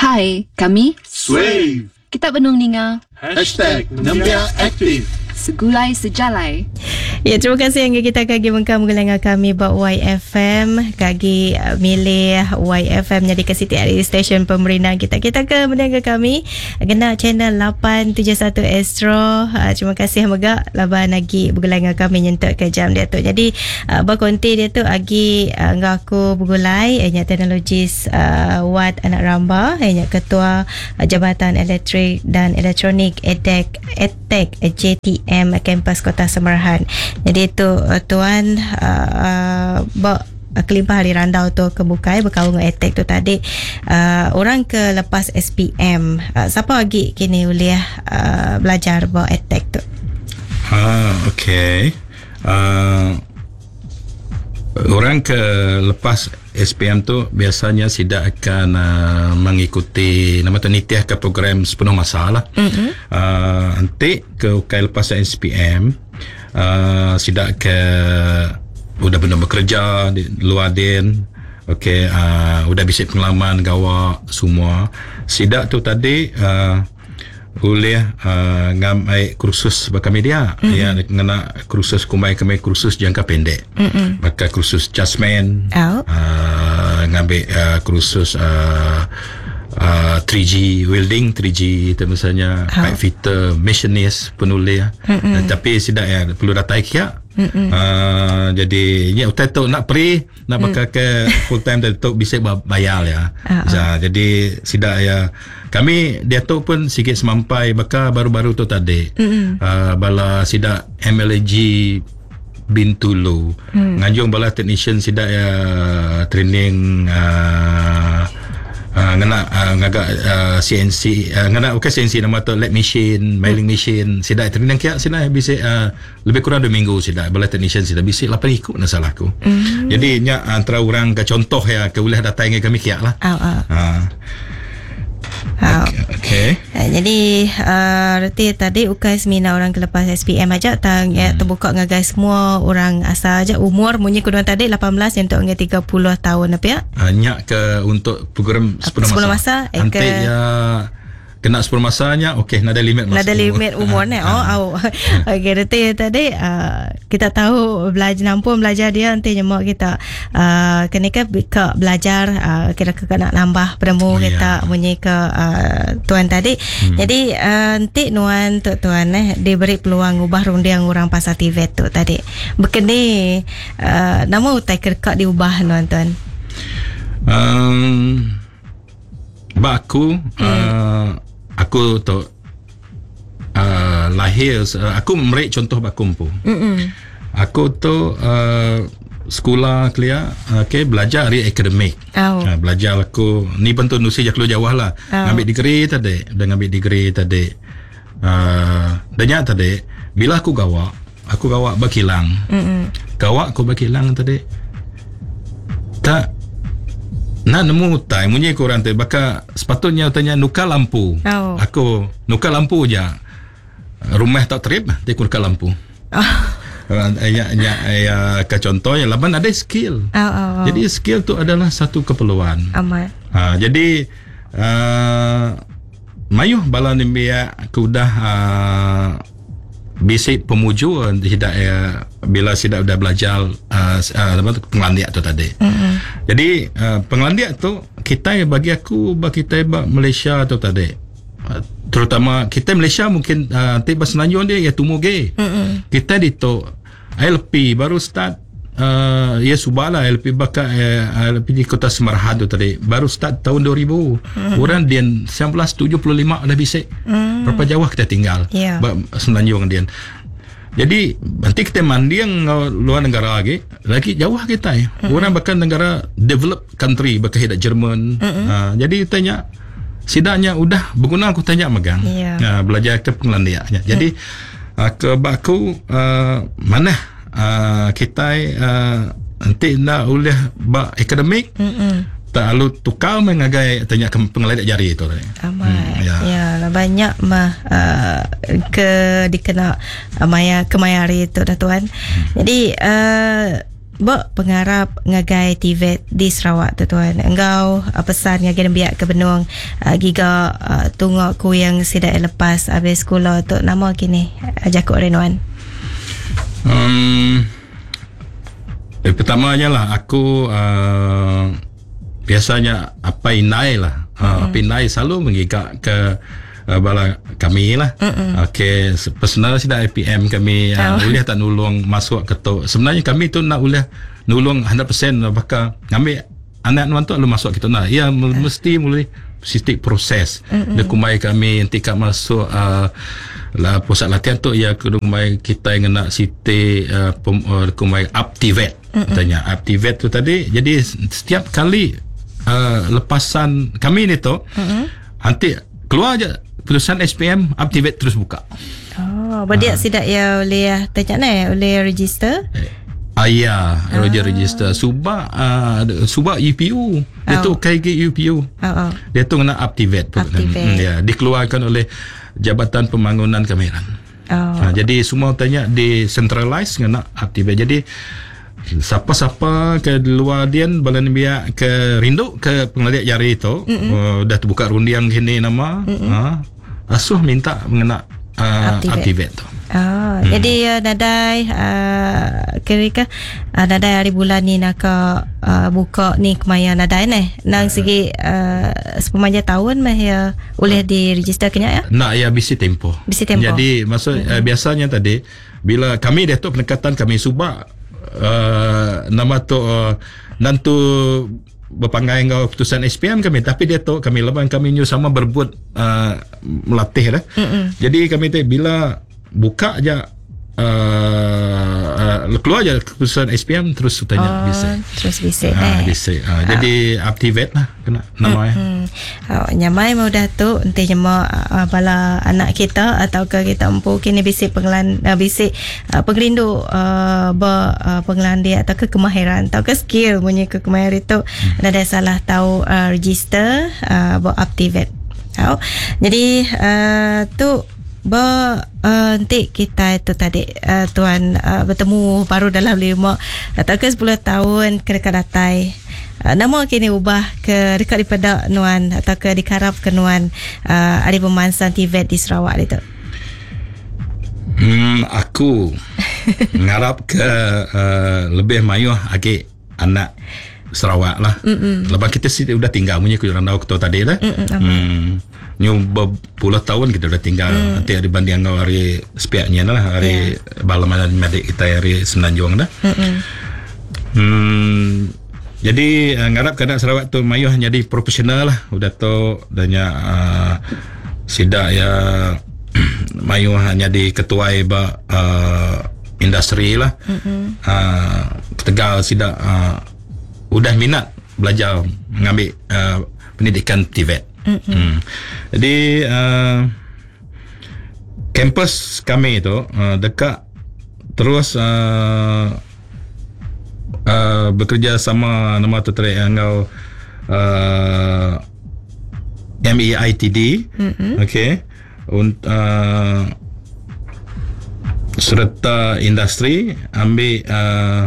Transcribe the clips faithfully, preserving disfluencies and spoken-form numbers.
Hai, kami Swave. Kita Benung Ninga Hashtag Nambia Aktif. Segulai Sejalai. Ya, terima kasih yang kita kagi mengkam dengan kami buat Y F M. Kagi uh, milih Y F M jadi ke Siti Ali Station pemerintah kita. Kita ke mendengar kami kena channel lapan tujuh satu Astro. Uh, terima kasih megak laban lagi bergulai dengan kami nyentuk ke jam dia tu. Jadi uh, berkonti dia tu agi uh, ngah aku bergulai hanya teknologis uh, Wat Anak Ramba, hanya ketua uh, Jabatan Elektrik dan Elektronik EDEK EDTEK J T M Kampus Kota Semerahan. Jadi itu uh, tuan uh, uh, bak kelimpah hari randau tu kebukai berkawal dengan EDTEK tu tadi uh, orang ke lepas S P M uh, siapa lagi kini boleh uh, belajar buat EDTEK tu? Ah, okay. Uh, orang ke lepas S P M tu biasanya tidak akan uh, mengikuti nama tu nitiah ke program sepenuh masa lah. Mm-hmm. Uh, nanti ke ukai lepas S P M uh, tidak ke udah benar bekerja di luar din. Okay, uh, udah bisa pengalaman gawa semua. Sidak tu tadi uh, boleh uh, ngamai kursus baka media, mm-hmm. ya ngena kursus kumai kemai kursus jangka pendek, mm-hmm. baka kursus jasmine, oh. uh, ngambil uh, kursus uh, uh, tiga G welding, tiga G itu misalnya, oh. pipe fitter, machinist, penulis, mm-hmm. uh, tapi sidak ya perlu datai kia. Uh, jadi ya utai tu nak pre nak pakai ke full time tu tu bisa bayar ya. Uh-huh. Jadi sidak ya kami dia tu pun sikit semampai baka baru-baru tu tadi. Uh-huh. Uh, bala sidak M L A G Bintulu. Uh-huh. Nganjung bala technician sidak ya training uh, Uh, ngena uh, ngagak uh, C N C uh, ngena bukan C N C nama tu lab machine, mailing machine sidak training kia sina bisa uh, lebih kurang dua minggu sidak bala technician sidak bisa lapan ikut nak salah aku. Mm. Jadi nya antara orang ke contoh ya ke boleh datang dengan kami kia lah. Oh, oh. Uh. Oh. Okay. Uh, jadi uh, reti tadi ukai semina orang kelepas S P M aja tang hmm. ya terbuka dengan guys semua orang asal aja umur munyi kedua tadi lapan belas untuk dengan tiga puluh tahun apa ya? Hanya ke untuk program sepuluh masa. sepuluh masa eh, nanti ke... ya kena sepuluh masanya okey nada limit masa. Nada limit umur ni. Oh, oh. Okey reti tadi uh, kita tahu belajar nampun belajar dia nanti nyemak kita uh, kena ke belajar uh, kira-kira nak nambah beremu oh, kita yeah. munyi ke uh, tuan tadi. Hmm. Jadi uh, nanti nuan tu tuan eh diberi peluang ubah rundiang orang pasal T V tu tadi. Bekeni uh, nama utai kerkak diubah nuan tuan. Um, baku hmm. uh, aku tu uh, lahir uh, aku merik contoh bakumpu. Mm-mm. Aku tu uh, sekolah kelia okay, belajar hari akademik. Oh. Uh, belajar aku ni pentu nusi jak keluar Jawa lah. Oh. Ngambil degree tadi, dah ngambil degree tadi. Uh, danya tadi bila aku gawa, aku gawa bakilang. Mm-mm. Gawa aku bakilang tadi. Tak nah nemu time munyi korang tu baka sepatutnya tanya nuka lampu. Oh. Aku nuka lampu je. Rumah tak trip dia nuka lampu. Oh. Ya ya ya ke contoh yang laban ada skill. Oh, oh, oh. Jadi skill tu adalah satu keperluan. Amat. Ha, jadi uh, mayuh bala ni biar aku dah uh, basic pemuju tidak ya bila sudah dah belajar uh, uh, pengelandiak tu tadi. Mm-hmm. Jadi uh, pengelandiak tu kita bagi aku bagi kita Malaysia tu tadi. Uh, terutama kita Malaysia mungkin uh, tiba Semenanjung dia ya tumuge. Mm-hmm. Kita di tu L P baru start uh, ya subala L P baka uh, L P di Kota Semerahan tu tadi baru start tahun dua ribu. Mm-hmm. Orang dia seribu sembilan ratus tujuh puluh lima dah bisik. Mm. Berapa jauh kita tinggal. Yeah. Semenanjung dia. Jadi nanti kita mandi yang luar negara lagi, lagi jauh kita ya. Mm-hmm. Orang bahkan negara developed country, bahkan hidup Jerman. Mm-hmm. Uh, jadi tanya, sidaknya udah berguna aku tanya megang. Yeah. Uh, belajar ke pengelandiaknya. Jadi mm. uh, ke baku uh, mana uh, kita uh, nanti nak boleh bak akademik. Mm-hmm. Tak lalu tukar mengagai tanya ke pengeladak jari itu. Amat. Hmm, ya. Ya, banyak mah uh, ke dikena uh, maya kemayari itu dah tuan. Hmm. Jadi uh, Bak pengarap ngagai T V E T di Sarawak tu tuan. Engkau uh, pesan ngagai biak ke benung uh, giga uh, tunggu ku yang sidak lepas habis sekolah tu nama kini uh, Jakuk Renuan. Um, eh, pertamanya lah aku uh, biasanya apa inai lah. Uh, mm-hmm. Apa inai selalu mengigak ke Uh, bala kami lah. Mm-mm. Okay, personal sida I P M kami uh, oh. Boleh tak nulung masuk ketua. Sebenarnya kami tu nak boleh nulung one hundred percent bakal ngambil anak nuan tu lalu masuk kita nak. Ya, uh. mesti mulai sistem proses. Dia kumai kami nanti kat masuk uh, lah pusat latihan tu ya kumai kita yang nak siti uh, uh, kumai activate. Tanya activate tu tadi. Jadi setiap kali uh, lepasan kami ni tu Mm-mm. nanti keluar aja putusan S P M activate terus buka. Oh, berdia ha. Sidak ya oleh tanya ni oleh register. Ah ya, ah. register subak uh, subak U P U. Dia oh. tu K G U P U. Oh, oh. Dia tu kena activate. activate. Hmm, ya, dikeluarkan oleh Jabatan Pembangunan Kemahiran. Oh. Ha, jadi semua tanya di centralize kena activate. Jadi siapa-siapa ke luar dian balan biak ke rindu ke pengelola jari itu uh, dah terbuka rundiang sini nama uh, asuh minta mengenai uh, activate. activate tu. Oh, hmm. Jadi uh, nadai uh, kira-kira uh, nadai hari bulan ni nak uh, buka ni kemaya nadai ni nang uh. segi uh, sepemanja tahun mah ya boleh di register kena ya. Nak ya bisi tempoh. Bisi tempoh. Jadi maksud hmm. uh, biasanya tadi bila kami dah tu pendekatan kami subak Uh, nama tu uh, nantu berpanggai dengan keputusan S P M kami tapi dia tu kami lepas kami nyu sama berbuat uh, melatih dah. Mm-mm. Jadi kami tu bila buka aja uh, uh, keluar aja keputusan S P M terus tanya oh, bisa. Terus bisa. Ha, bisa. Uh, jadi activate lah kena nama mm-hmm. Oh, nyamai mau dah tu nanti nyama uh, bala anak kita atau ke kita empu kini bisi penglan uh, bisi uh, pengerindu uh, ber uh, penglan dia atau ke kemahiran atau ke skill punya ke kemahiran itu hmm. ada salah tahu uh, register uh, ber activate. Oh, jadi uh, tu Ba uh, nanti kita itu tadi uh, tuan uh, bertemu baru dalam lima atau ke sepuluh tahun ke dekat datai uh, nama kini ubah ke dekat daripada nuan atau ke dikarap ke nuan uh, ada pemansan T V E T di Sarawak itu. Hmm, aku ngarap ke uh, lebih mayuh agi anak Sarawak lah. Mm-mm. Lepas kita sih udah tinggal punya kurang tahu ketua tadi lah. Hmm. Nyu berpuluh tahun kita udah tinggal mm. nanti hari banding dengan hari sepiaknya lah hari yeah. balaman medik kita hari Semenanjung dah. Hmm, jadi uh, ngarap kadang Sarawak tu mayuh jadi profesional lah udah tu danya uh, sidak ya mayuh jadi ketua ba uh, industri lah. Uh, Tegal sidak uh, udah minat belajar mengambil uh, pendidikan T V E T. Hmm. Jadi uh, kampus kami itu uh, dekat terus uh, uh, bekerja sama nama tu triangle uh, M E I T D, mm-hmm. okay, untuk uh, serta industri ambil uh,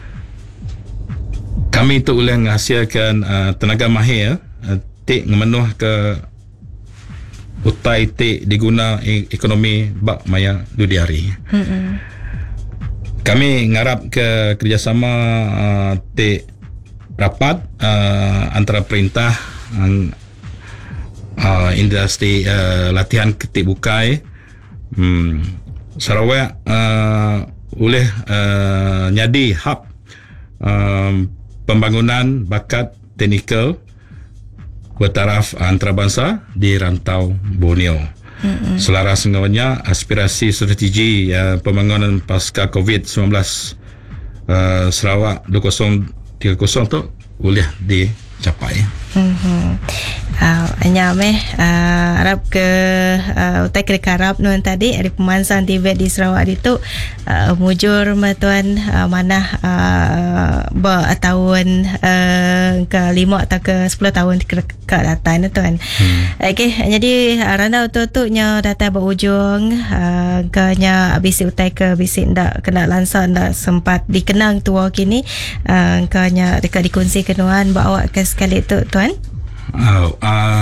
kami tu boleh menghasilkan uh, tenaga mahir uh, tik memenuh ke utai tik diguna ekonomi bak maya dudi hari. Mm-hmm. Kami ngarap ke kerjasama uh, tik rapat uh, antara perintah uh, uh, industri uh, latihan ketik bukai hmm, Sarawak uh, boleh uh, nyadi hub um, pembangunan bakat teknikal bertaraf antarabangsa di rantau Borneo. Mm-hmm. Selaras dengannya aspirasi strategi uh, pembangunan pasca covid sembilan belas uh, Sarawak dua ribu tiga puluh tu boleh dicapai. Mm-hmm. Uh, Anyam eh uh, Arab ke uh, utai ke karab nuan tadi dari pemansang Tibet di Sarawak itu uh, mujur tuan uh, mana uh, ba tahun uh, ke lima atau ke sepuluh tahun ke, ke datang tuan. Hmm. Okey, jadi uh, randa tu nya datang berujung uh, ke nya bisi utai ke bisi ndak kena lansa ndak sempat dikenang tua kini uh, ke nya dekat dikongsi kenuan bawa ke sekali tu tuan. Oh, uh,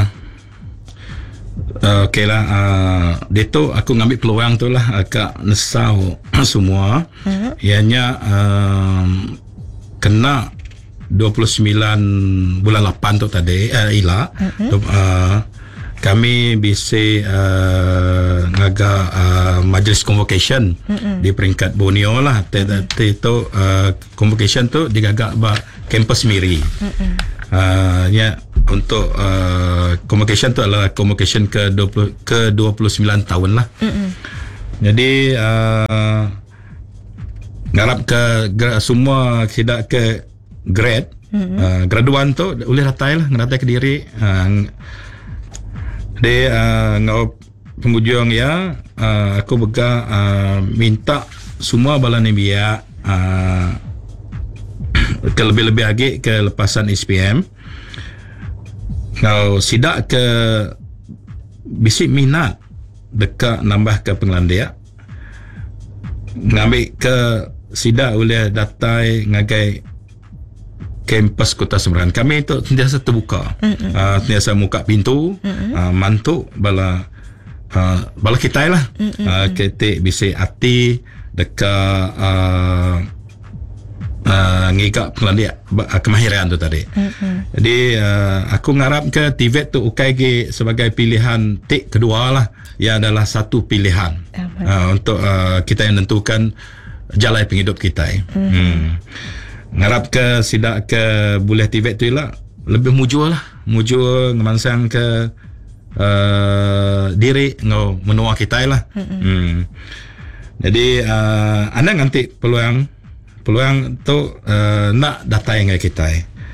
uh, okay lah. Uh, dia tu aku ngambil peluang tu lah agak nesau semua. Uh-huh. Ianya uh, kena dua puluh sembilan bulan lapan tu tadi uh, ila. Uh-huh. Uh, kami bisa uh, ngaga uh, majlis convocation uh-huh. di peringkat Borneo lah. Tadi uh-huh. tu uh, convocation tu digagak ba kampus Miri. Uh-huh. Uh, ya untuk uh, convocation tu adalah convocation ke dua puluh ke dua puluh sembilan tahun lah. Mm-mm. Jadi uh, ngarap ke gra, semua tidak ke grade uh, graduan tu boleh ratai lah ngeratai ke diri uh, dia uh, ngau penghujung ya uh, aku bega uh, minta semua balan biak uh, ke lebih-lebih lagi ke lepasan S P M kalau sidak ke bisik minat dekat nambah ke Pengelandia ngambil ke sidak boleh datai ngagai kampus Kota Sembrani kami itu sentiasa terbuka uh, sentiasa muka pintu uh, mantuk bala uh, bala kita lah uh, kita bisik hati dekat uh, Uh, ngigak Pengelandia uh, kemahiran tu tadi. Mm-hmm. Jadi uh, aku ngarap ke T V E T tu ukai ke sebagai pilihan tik kedua lah. Ia adalah satu pilihan mm-hmm. uh, untuk uh, kita yang menentukan jalan penghidup kita. Mm-hmm. Hmm. Ngarap ke sidak ke boleh T V E T tu lah lebih mujur lah. Mujur ngemansang ke uh, diri ngau menua kita lah. Mm-hmm. Hmm. Jadi uh, anda nanti peluang peluang tu uh, nak datai dengan kita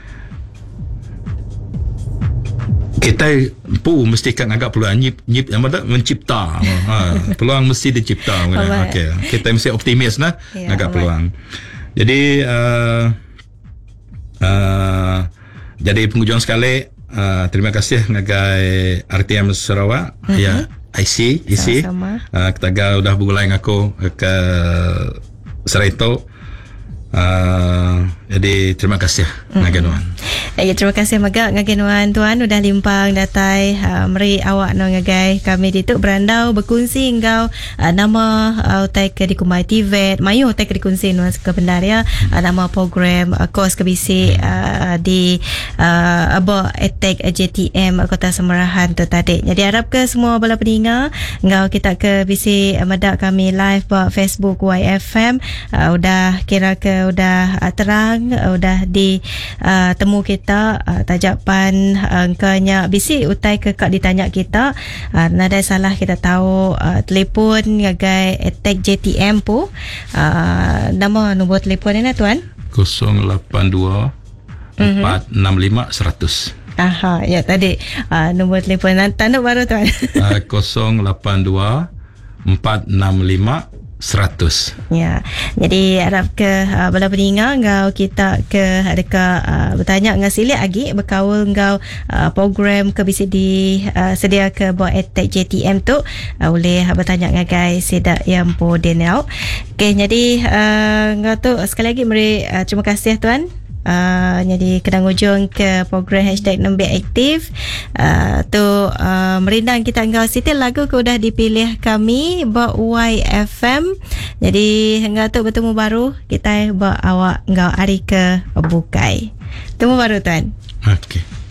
kita pun mesti kan agak peluang nyip nyip yang ada mencipta ha, peluang mesti dicipta okey kita mesti optimis nah ya, agak peluang jadi uh, uh, jadi penghujung sekali uh, terima kasih ngagai R T M Sarawak uh-huh. ya I C I C uh, kita udah bergulai dengan aku ke Serito. Uh, jadi terima kasih mm-hmm. Ngagenuan. Ya, terima kasih magak Ngagenuan tuan udah limpang datai uh, meri awak no ngagai kami dituk berandau berkongsi engkau uh, nama uh, utai ke dikumai T V E T mayu utai ke dikongsi nuan ke benar ya uh, nama program uh, kos ke bisi uh, di uh, aba attack J T M Kota Semerahan tu tadi. Jadi harap ke semua bala pendengar engkau kita ke bisi uh, medak kami live ba Facebook Y F M uh, udah kira ke udah uh, terang uh, udah di uh, temu kita uh, tajapan uh, engkanya bisi utai ke kak ditanya kita uh, nada salah kita tahu uh, telefon ngagai attack J T M pu uh, nama nombor telefon ni tuan kosong lapan dua empat enam lima seratus. Aha ya tadi uh, nombor telefon tanda baru tuan uh, kosong lapan dua empat enam lima seratus. Ya. Jadi harap ke uh, bala pendengar ngau kita ke adakah uh, bertanya ngau silik lagi berkaul ngau uh, program ke bisa di uh, sedia ke buat attack J T M tu uh, boleh bertanya ngau guys sedak yang po denau. Okey jadi uh, ngau tu sekali lagi meri uh, terima kasih tuan. Uh, jadi kena ngujung ke program hashtag Nembe Aktif uh, tu uh, merindang kita engkau sitil lagu ke udah dipilih kami buat Y F M. Jadi engkau tu bertemu baru kita buat awak engkau hari ke bukai temu baru tuan. Okey.